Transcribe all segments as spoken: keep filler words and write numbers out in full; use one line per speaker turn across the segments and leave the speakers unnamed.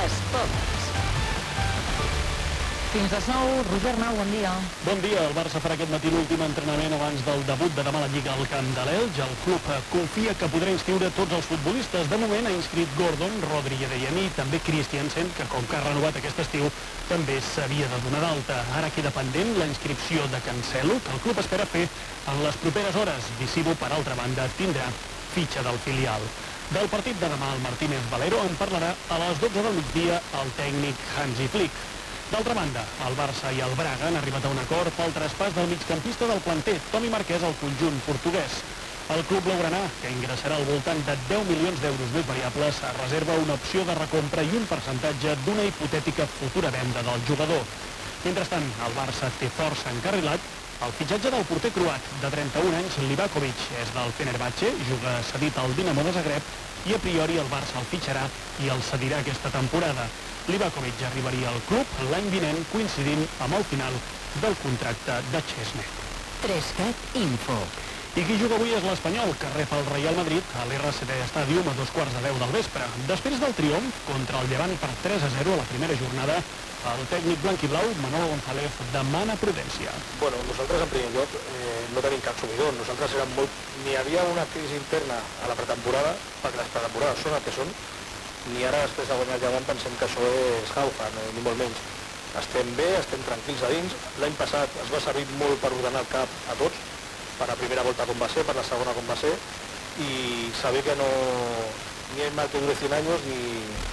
Esports. Fins les nou, Roger Nau, bon dia.
Bon dia. El Barça farà aquest matí l'últim entrenament abans del debut de demà a la Lliga al Camp de l'Elx. El club confia que podrà inscriure tots els futbolistes. De moment ha inscrit Gordon, Rodri i Adeyemi, també Christiansen, que com que ha renovat aquest estiu, també s'havia de donar d'alta. Ara queda pendent la inscripció de Cancelo, que el club espera fer en les properes hores. Visivo, per altra banda, tindrà fitxa del filial. Del partit de demà, el Martínez Valero en parlarà a les dotze del migdia el tècnic Hansi Flick. D'altra banda, el Barça i el Braga han arribat a un acord pel traspàs del migcampista del planter, Toni Marquès, al conjunt portuguès. El club blaugrana, que ingressarà al voltant de deu milions d'euros més variables, reserva una opció de recompra i un percentatge d'una hipotètica futura venda del jugador. Mentrestant, el Barça té força encarrilat el fitxatge del porter croat de trenta-un anys, Livakovic, és del Fenerbahçe, juga cedit al Dinamo de Zagreb i a priori el Barça el fitxarà i el cedirà aquesta temporada. Livakovic ja arribaria al club l'any vinent, coincidint amb el final del contracte de Chesney.
Trescat Info.
I qui juga avui és l'Espanyol, que rep el Real Madrid a l'R C D Stadium a dos quarts de deu del vespre. Després del triomf contra el Llevant per tres a zero a la primera jornada, el tècnic blanquiblau, Manolo González, demana prudència.
Bueno, nosaltres en primer lloc eh, no tenim cap subidon. Nosaltres érem molt... Ni havia una crisi interna a la pretemporada, perquè les pretemporades són el que són, ni ara després de guanyar el Llevant pensem que això és gaufa, no, ni molt menys. Estem bé, estem tranquils a dins. L'any passat es va servir molt per ordenar el cap a tots, per la primera volta com va ser, per la segona com va ser, i saber que no... ni hay mal que dure cien años, ni,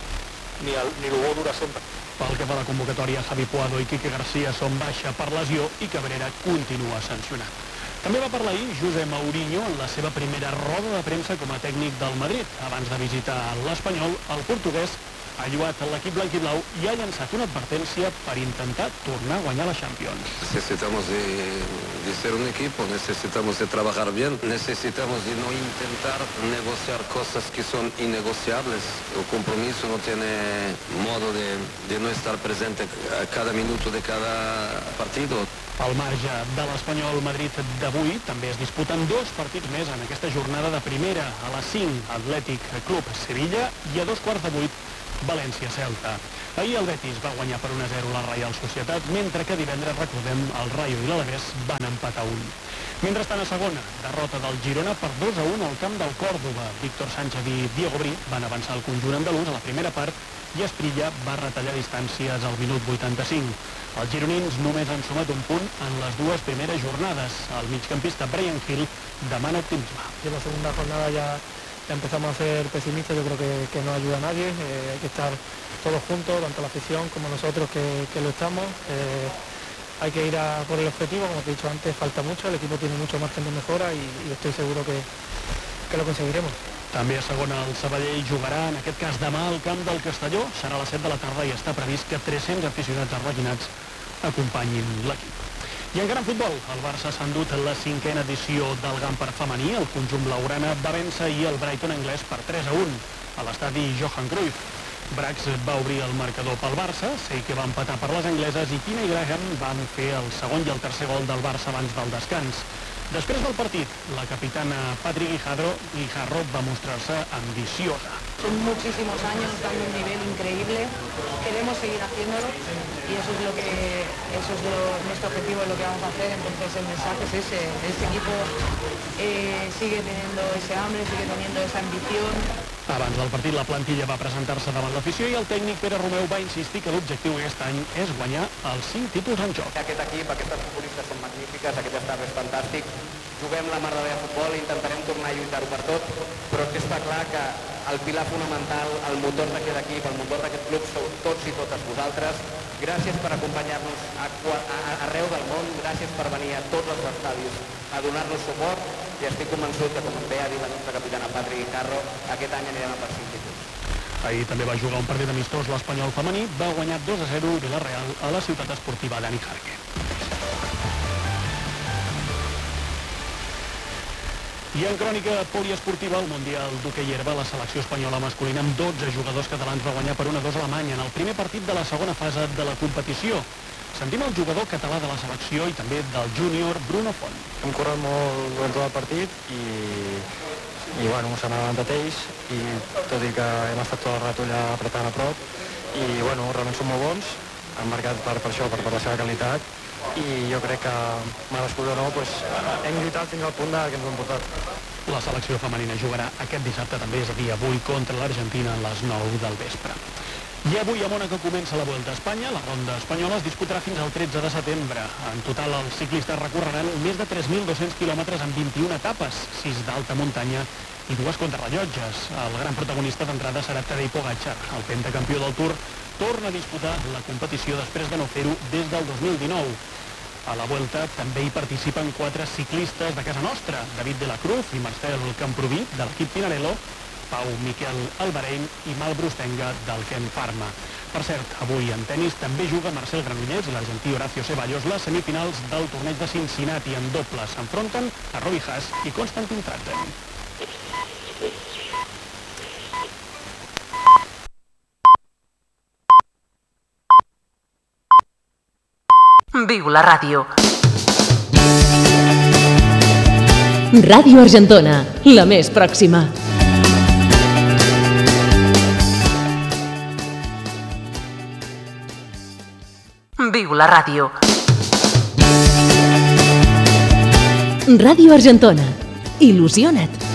ni, el, ni el bo dura sempre.
Pel que fa a la convocatòria, Javi Puado i Quique García són baixa per lesió i Cabrera continua sancionat. També va parlar ahir José Mourinho en la seva primera roda de premsa com a tècnic del Madrid. Abans de visitar l'Espanyol, el portuguès ha lluat l'equip blanquiblau i ha llançat una advertència per intentar tornar a guanyar la Champions.
Necesitamos de, de ser un equipo, necesitamos de trabajar bien, necesitamos de no intentar negociar cosas que son innegociables. El compromiso no tiene modo de, de no estar presente a cada minuto de cada partido.
Al marge de l'Espanyol, Madrid d'avui també es disputen dos partits més en aquesta jornada de primera. A les cinc, Atlètic Club Sevilla, i a dos quarts de vuit, València-Celta. Ahir el Betis va guanyar per un a zero la Reial Societat, mentre que divendres, recordem, el Rayo i l'Alavés van empatar un. Mentrestant, a segona, derrota del Girona per dos a un al camp del Còrdova. Víctor Sánchez i Diego Brí van avançar el conjunt andalús a la primera part i Esprilla va retallar distàncies al minut vuitanta-cinc. Els gironins només han sumat un punt en les dues primeres jornades. El migcampista Bryan Gil demana optimisme.
En la segunda jornada ya, ya empezamos a ser pesimistas, yo creo que, que no ayuda a nadie, eh, hay que estar todos juntos, tanto la afición como nosotros que, que lo estamos. Eh, hay que ir a por el objetivo, como te he dicho antes, falta mucho, el equipo tiene mucho margen de mejora y, y estoy seguro que, que lo conseguiremos.
També a segona el Sabadell jugarà, en aquest cas demà, al camp del Castelló. Serà a les set de la tarda i està previst que tres-cents aficionats arlequinats acompanyin l'equip. I en gran futbol, el Barça s'ha endut la cinquena edició del Gamper femení. El conjunt blaugrana va vèncer ahir el Brighton anglès per tres a un a l'estadi Johan Cruyff. Brax va obrir el marcador pel Barça, Seike va empatar per les angleses i Tina i Graham van fer el segon i el tercer gol del Barça abans del descans. Després del partit, la capitana Patri Guijarro, Guijarro va mostrar-se ambiciosa.
Son muchísimos años dando un nivel increíble, queremos seguir haciéndolo y eso es lo que eso es lo, nuestro objetivo, es lo que vamos a hacer. Entonces el mensaje es ese, este equipo eh, sigue teniendo ese hambre, sigue teniendo esa ambición.
Abans del partit la plantilla va presentar-se davant l'afició i el tècnic Pere Romeu va insistir que l'objectiu aquest any és guanyar els cinc títols en joc.
Aquest equip, aquestes futbolistes són magnífiques, aquest estat és fantàstic, juguem la mar de bé a futbol i intentarem tornar a lluitar-ho per tot, però que està clar que el pilar fonamental, el motor d'aquest equip, el motor d'aquest club sou tots i totes vosaltres. Gràcies per acompanyar-nos a, a, a, arreu del món, gràcies per venir a tots els estadis a donar-nos suport i estic convençut que, com bé ha dit la nostra capitana Patri Guijarro, aquest any anirem a per cinc títols.
Ahir també va jugar un partit amistós l'Espanyol femení, va guanyar dos a zero Villarreal a la ciutat esportiva Dani Jarque. I en crònica poliesportiva, el Mundial d'hoquei herba, la selecció espanyola masculina amb dotze jugadors catalans va guanyar per un a dos a Alemanya en el primer partit de la segona fase de la competició. Sentim el jugador català de la selecció i també del júnior Bruno Font.
Hem corret molt durant tot el partit i, i bueno, s'han avançat ells i tot i que hem estat tot el rato allà apretant a prop, i bueno, realment són molt bons, han marcat per, per això, per, per la seva qualitat, i jo crec que, merescut o no, pues, hem lluitat fins al punt de que ens ho hem portat.
La selecció femenina jugarà aquest dissabte també, és a dir, avui contra l'Argentina a les nou del vespre. I avui a Mònaco comença la Vuelta a Espanya. La ronda espanyola es disputarà fins al tretze de setembre. En total, els ciclistes recorreran més de tres mil dos-cents quilòmetres en vint-i-una etapes, sis d'alta muntanya i dues contrarrellotges. El gran protagonista d'entrada serà Tadej Pogačar. El pentacampió del Tour torna a disputar la competició després de no fer-ho des del dos mil dinou. A la Vuelta també hi participen quatre ciclistes de casa nostra, David de la Cruz i Marcel Camproví, de l'equip Pinarello, Pau Miquel Albareny i Mal Brustenga del Ken Pharma. Per cert, avui en tenis també juga Marcel Granollers i l'argentí Horacio Ceballos les semifinals del torneig de Cincinnati en doble. S'enfronten a Robbie Haas i Konstantin Tratten.
Viu la ràdio.
Ràdio Argentona, la més pròxima.
Viu la ràdio.
Ràdio Argentona. Il·lusiona't.